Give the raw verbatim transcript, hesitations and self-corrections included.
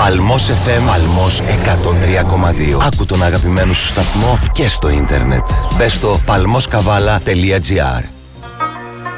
Παλμός εφ εμ, Παλμός εκατόν τρία κόμμα δύο. Άκου τον αγαπημένο σου σταθμό και στο ίντερνετ. Μπες στο παλμός καβάλα τελεία τζι άρ.